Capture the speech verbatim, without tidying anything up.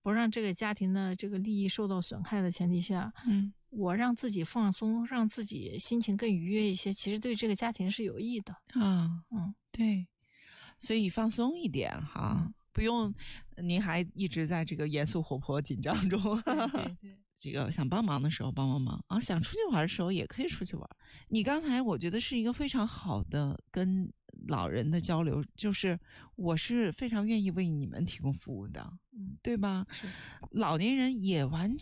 不让这个家庭的这个利益受到损害的前提下，嗯，我让自己放松，让自己心情更愉悦一些，其实对这个家庭是有益的啊。嗯，对，所以放松一点哈。嗯，不用您还一直在这个严肃活泼紧张中。 对对对， 这个想帮忙的时候帮帮忙啊，想出去玩的时候也可以出去玩。你刚才我觉得是一个非常好的跟老人的交流，就是我是非常愿意为你们提供服务的，嗯，对吧？ 是， 老年人也完